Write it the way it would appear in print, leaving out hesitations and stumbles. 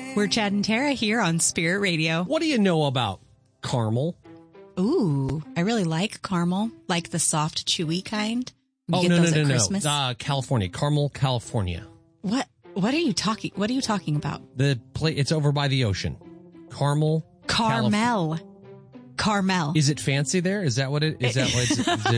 We're Chad and Tara here on Spirit Radio. What do you know about caramel? Ooh, I really like caramel, like the soft, chewy kind. No. Christmas. California, Carmel, California. What are you talking about? It's over by the ocean. Carmel. Carmel. Is it fancy there? Is that what it is? Is